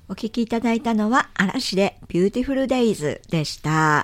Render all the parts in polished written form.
お聞きいただいたのは嵐で Beautiful Days でした。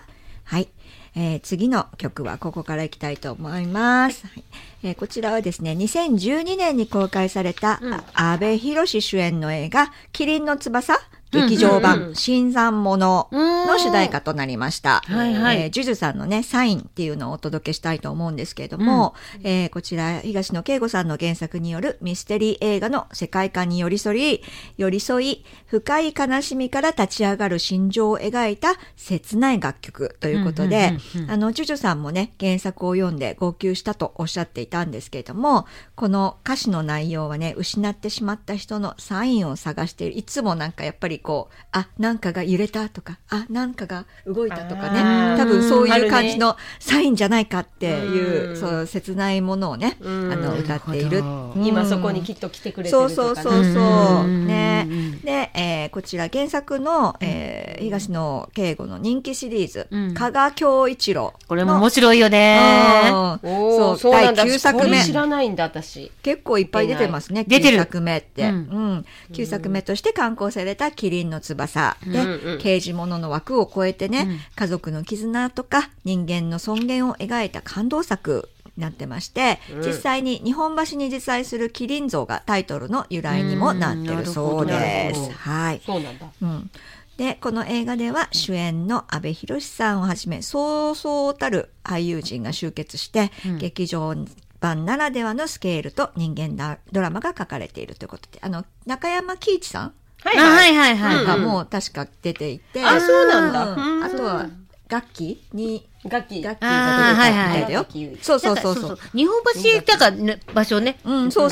はい。次の曲はここからいきたいと思います。はいこちらはですね、2012年に公開された、阿部寛主演の映画、麒麟の翼劇場版、新参者の主題歌となりました。ジュジュさんのね、サインっていうのをお届けしたいと思うんですけれども、こちら、東野圭吾さんの原作によるミステリー映画の世界観に寄り添い、深い悲しみから立ち上がる心情を描いた切ない楽曲ということで、ジュジュさんもね、原作を読んで号泣したとおっしゃっていたんですけれども、この歌詞の内容はね、失ってしまった人のサインを探している。いつもなんかやっぱりなんかが揺れたとか、なんかが動いたとかね、多分そういう感じのサインじゃないかっていう、そう切ないものをね、歌っている。 今そこにきっと来てくれてるとかね。 そうね。で、こちら原作の、東野圭吾の人気シリーズ、加賀恭一郎。 これも面白いよね。 そうなんだ。 第9作目。 これ知らないんだ私。 結構いっぱい出てますね。9作目って。9作目として刊行された麒麟の翼で、刑事物の枠を超えてね、家族の絆とか人間の尊厳を描いた感動作になってまして、実際に日本橋に実在する麒麟像がタイトルの由来にもなってるそうです。はい。 そうなんだ。 で、この映画では主演の阿部寛さんをはじめ、そうそうたる俳優陣が集結して、劇場版ならではのスケールと人間ドラマが書かれているということで、中山貴一さんがもう確か出ていて、 そうなんだ。 あとは楽器が出てたみたいだよ。そう。 日本橋だから場所ね。 そう。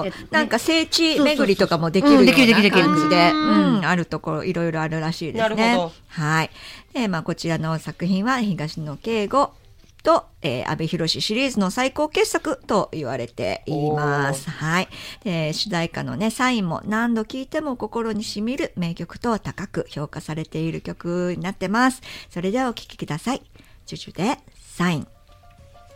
なんか聖地巡りとかもできるような感じで、あるところいろいろあるらしいですね。 なるほど。 はい。で、こちらの作品は東野圭吾と、阿部寛シリーズの最高傑作と言われています。はい。主題歌のね、サインも何度聴いても心に染みる名曲と高く評価されている曲になってます。それではお聴きください。ジュジュでサイン。